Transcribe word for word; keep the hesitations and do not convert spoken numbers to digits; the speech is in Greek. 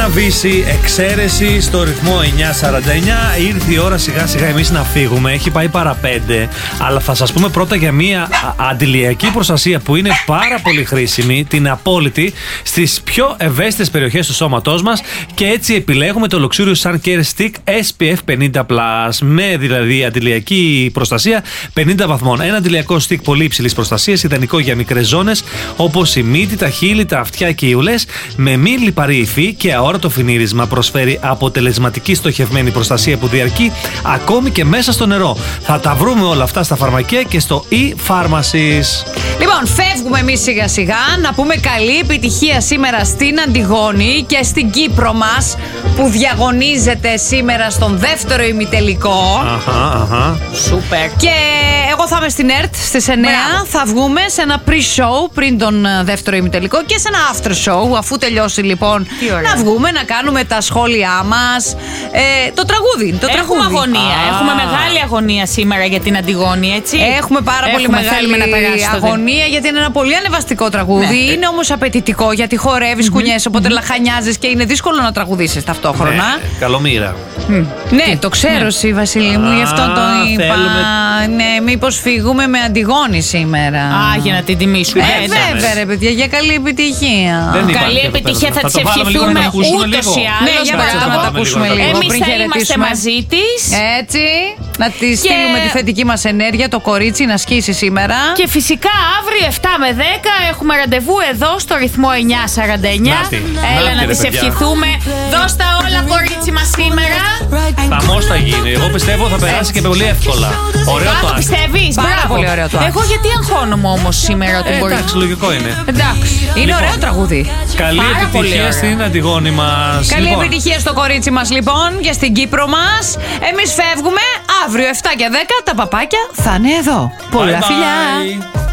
Βύση, εξαίρεση στο ρυθμό εννιά σαράντα εννιά. Ήρθε η ώρα σιγά σιγά εμείς να φύγουμε. Έχει πάει παρά πέντε. Αλλά θα σας πούμε πρώτα για μια αντιλιακή προστασία που είναι πάρα πολύ χρήσιμη, την απόλυτη, στις πιο ευαίσθητες περιοχές του σώματός μας. Και έτσι επιλέγουμε το Luxurious Sun Care Stick ες πι εφ πενήντα πλας. Με δηλαδή αντιλιακή προστασία πενήντα βαθμών. Ένα αντιλιακό stick πολύ υψηλής προστασίας, ιδανικό για μικρές ζώνες όπως η μύτη, τα χείλη, τα αυτιά και οι ουλές. Με μη λιπαρή υφή και αόρατο φινίρισμα, προσφέρει αποτελεσματική στοχευμένη προστασία που διαρκεί ακόμη και μέσα στο νερό. Θα τα βρούμε όλα αυτά στα φαρμακεία και στο e-pharmacies. Λοιπόν, φεύγουμε εμείς σιγά σιγά. Να πούμε καλή επιτυχία σήμερα στην Αντιγόνη και στην Κύπρο μας, που διαγωνίζεται σήμερα στον δεύτερο ημιτελικό. Αχα, αχα. Σούπερ. Και εγώ θα είμαι στην ΕΡΤ στις εννιά. Μπράβο. Θα βγούμε σε ένα pre-show πριν τον δεύτερο ημιτελικό και σε ένα after show. Αφού τελειώσει λοιπόν, να βγούμε να κάνουμε τα σχόλιά μας. Ε, το τραγούδι. Το Έχουμε τραγούδι. αγωνία. Α. Έχουμε μεγάλη αγωνία σήμερα για την Αντιγόνη, έτσι. Έχουμε πάρα Έχουμε, πολύ μεγάλη να αγωνία, γιατί είναι ένα πολύ ανεβαστικό τραγούδι. Ναι. Είναι όμως απαιτητικό, γιατί χορεύεις, mm-hmm. κουνιέσαι, οπότε mm-hmm. λαχανιάζεις και είναι δύσκολο να τραγουδήσεις ταυτόχρονα. Ναι, καλομοίρα. Mm. Ναι, το ξέρω, ναι. Σι, Βασίλη μου, γι' αυτό το είπα. Θέλουμε... Ναι, μήπως φύγουμε με Αντιγόνη σήμερα. Α, για να την τιμήσουμε. Ε, βέβαια, ρε παιδιά, για καλή επιτυχία. Δεν καλή επιτυχία θα, θα τη ευχηθούμε ούτως ή άλλως. Ναι, για να τα ακούσουμε λίγο. Εμείς θα είμαστε μαζί της. Έτσι, να τη στείλουμε τη θετική μας ενέργεια, το κορίτσι να σκίσει σήμερα. Και φυσικά αύριο εφτά με δέκα έχουμε ραντεβού εδώ στο ρυθμό εννιά σαράντα εννιά. Έλα να τις ευχηθούμε. Δώσ' τα όλα, κορίτσι μας σήμερα. Χαμός θα γίνει. Εγώ πιστεύω θα περάσει και πολύ εύκολα. Ωραίο το άκρη. Πιστεύεις? Πάρα πολύ ωραίο το άκρη. Εγώ γιατί αγχώνομαι όμως σήμερα ότι μπορεί. Εντάξει, λογικό είναι. Εντάξει. Είναι ωραίο τραγούδι. Καλή επιτυχία στην Αντιγόνη μας. Καλή επιτυχία στο κορίτσι μας λοιπόν και στην Κύπρο μας. Εμείς φεύγουμε αύριο εφτά και δέκα. Τα παπάκια θα είναι εδώ. Πολλά φιλιά.